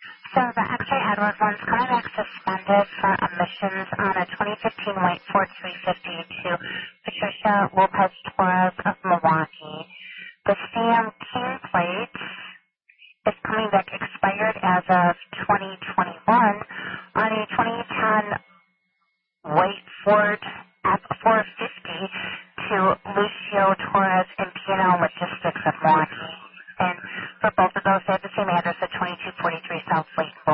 So the X-ray Edward one's coming back suspended for emissions on a 2015 white Ford 350 to Patricia Lopez Torres of Milwaukee. The Sam King plate is coming back expired as of 2021 on a 2010 white Ford F450 to Lucio Torres and P&L Logistics of Milwaukee. And for both of those, they have the same address at 2243 South Layton